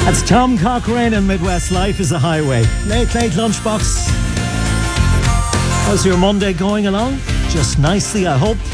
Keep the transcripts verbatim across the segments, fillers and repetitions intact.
That's Tom Cochrane and Midwest Life is a Highway. Late, late lunchbox. How's your Monday going along? Just nicely, I hope.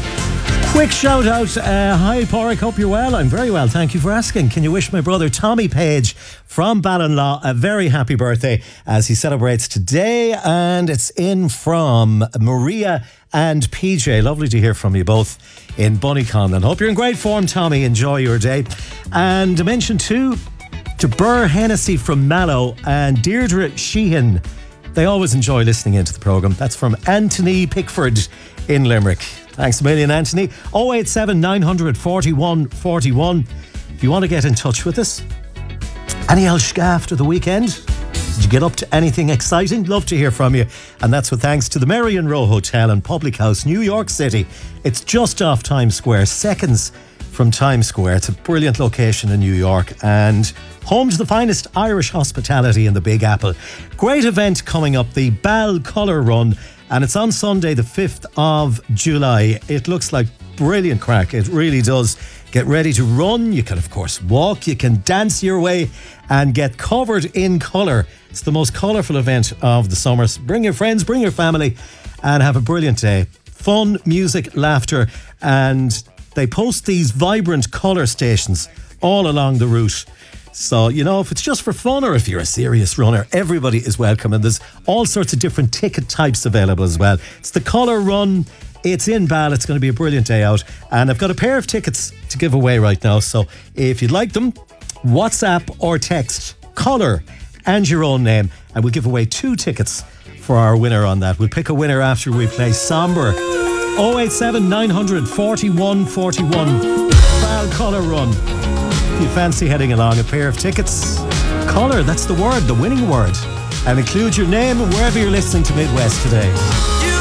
Quick shout out. Uh, hi, Porrick. Hope you're well. I'm very well. Thank you for asking. Can you wish my brother Tommy Page from Ballinlaw a very happy birthday as he celebrates today? And it's in from Maria and P J. Lovely to hear from you both in Bunnyconlon. Hope you're in great form, Tommy. Enjoy your day. And a mention too to Burr Hennessy from Mallow and Deirdre Sheehan. They always enjoy listening into the programme. That's from Anthony Pickford in Limerick. Thanks a million, Anthony. oh eight seven, nine forty-one, forty-one. If you want to get in touch with us. Any Elshka after the weekend? Did you get up to anything exciting? Love to hear from you. And that's with thanks to the Marion Row Hotel and Public House, New York City. It's just off Times Square, seconds from Times Square. It's a brilliant location in New York and home to the finest Irish hospitality in the Big Apple. Great event coming up, the Bal Colour Run. And it's on Sunday, the fifth of July. It looks like brilliant crack. It really does. Get ready to run. You can, of course, walk. You can dance your way and get covered in colour. It's the most colourful event of the summer. So bring your friends, bring your family, and have a brilliant day. Fun, music, laughter. And they post these vibrant colour stations all along the route. So, you know, if it's just for fun or if you're a serious runner, everybody is welcome. And there's all sorts of different ticket types available as well. It's the Colour Run. It's in Bal. It's going to be a brilliant day out. And I've got a pair of tickets to give away right now. So if you'd like them, WhatsApp or text Colour and your own name. And we'll give away two tickets for our winner on that. We'll pick a winner after we play Somber. oh eight seven, nine forty-one, forty-one. Bal Colour Run. If you fancy heading along, a pair of tickets. Colour, that's the word, the winning word. And include your name wherever you're listening to Midwest today.